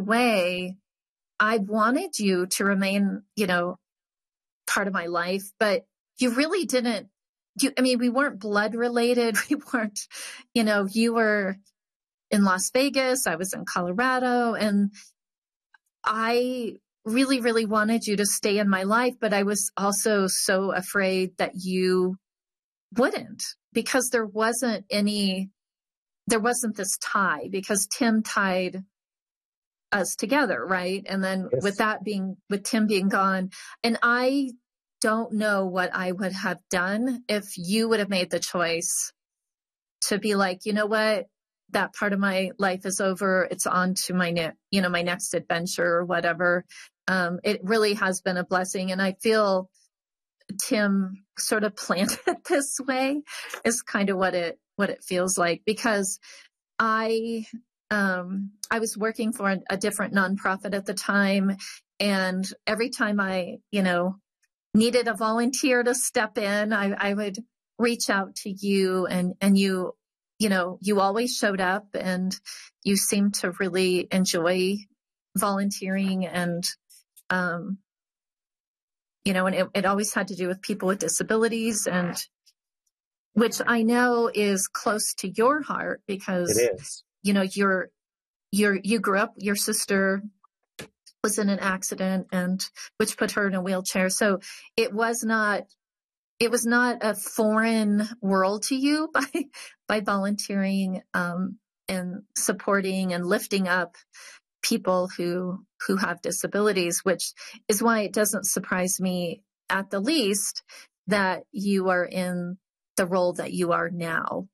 away, I wanted you to remain, part of my life, but you really didn't. We weren't blood related. We weren't, you were in Las Vegas. I was in Colorado, and I really, really wanted you to stay in my life, but I was also so afraid that you wouldn't, because there wasn't this tie, because Tim tied us together, right? And then Yes. with Tim being gone, and I don't know what I would have done if you would have made the choice to be like, you know what, that part of my life is over. It's on to my next adventure or whatever. It really has been a blessing. And I feel Tim sort of planned it this way is kind of what it feels like, because I was working for a different nonprofit at the time. And every time I, needed a volunteer to step in, I would reach out to you, and you always showed up, and you seemed to really enjoy volunteering, and, and it always had to do with people with disabilities, and which I know is close to your heart, because It is. You grew up, your sister was in an accident, and which put her in a wheelchair. So it was not a foreign world to you by volunteering, and supporting and lifting up people who have disabilities, which is why it doesn't surprise me at the least that you are in the role that you are now.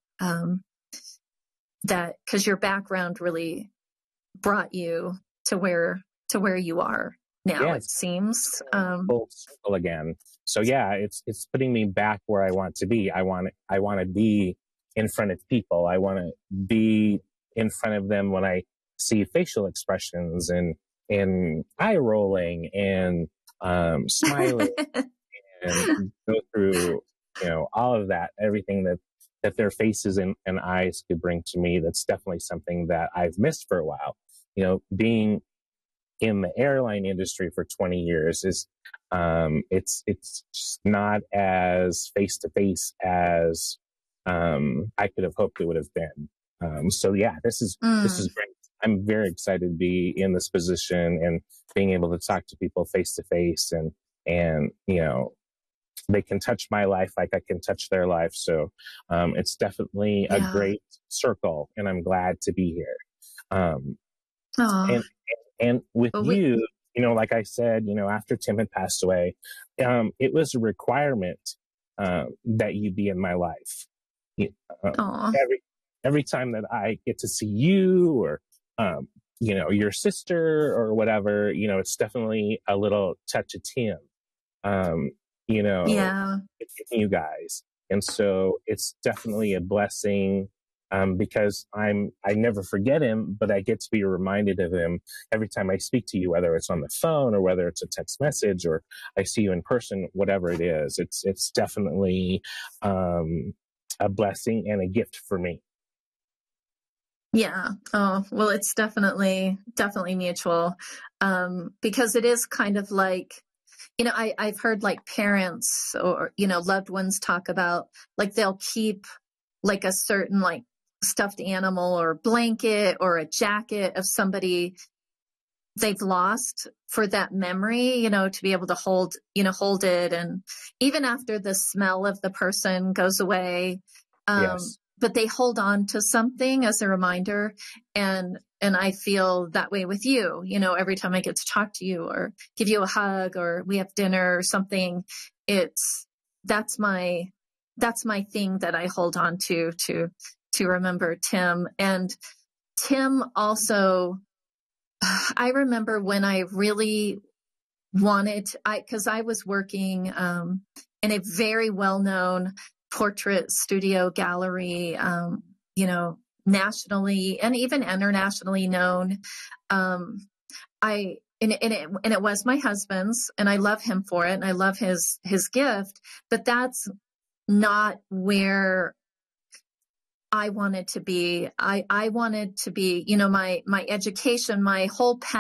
That because your background really brought you to where you are now, Yes. it seems. Full circle again. So yeah, it's putting me back where I want to be. I want to be in front of people. I want to be in front of them when I see facial expressions and eye rolling and smiling and go through all of that, everything that their faces and eyes could bring to me. That's definitely something that I've missed for a while. Being in the airline industry for 20 years is, it's just not as face to face as, I could have hoped it would have been. So yeah, this is great. I'm very excited to be in this position and being able to talk to people face to face, and they can touch my life like I can touch their life. So, it's definitely a great circle, and I'm glad to be here. And with you, like I said, after Tim had passed away, it was a requirement, that you be in my life. Every time that I get to see you, or, your sister or whatever, it's definitely a little touch of Tim, you guys. And so it's definitely a blessing. Because I never forget him, but I get to be reminded of him every time I speak to you, whether it's on the phone or whether it's a text message or I see you in person, whatever it is. It's definitely, a blessing and a gift for me. Yeah. Oh, well, it's definitely mutual. Because it is kind of like, I've heard like parents or, loved ones talk about like they'll keep like a certain like stuffed animal or blanket or a jacket of somebody they've lost for that memory, to be able to hold it. And even after the smell of the person goes away, Yes. But they hold on to something as a reminder. And I feel that way with you, every time I get to talk to you or give you a hug or we have dinner or something, that's my thing that I hold on to remember Tim. And Tim also, I remember when I really wanted, because I was working in a very well-known portrait studio gallery, nationally and even internationally known. And it was my husband's, and I love him for it, and I love his gift, but that's not where I wanted to be. I wanted to be, my education, my whole path